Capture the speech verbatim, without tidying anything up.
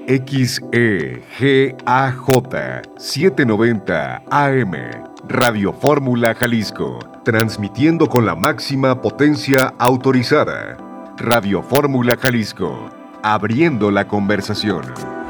X E G A J setecientos noventa A M, Radio Fórmula Jalisco, transmitiendo con la máxima potencia autorizada. Radio Fórmula Jalisco, abriendo la conversación.